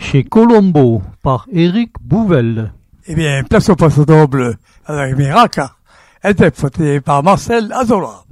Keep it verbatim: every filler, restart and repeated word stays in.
Chez Colombo, par Éric Bouvel. Eh bien, place au passo doble avec Miraca, interprété par Marcel Azola.